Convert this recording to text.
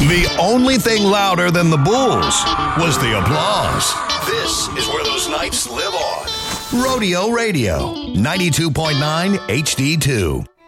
The only thing louder than the Bulls was the applause. This is where those nights live on. Rodeo Radio, 92.9 HD2.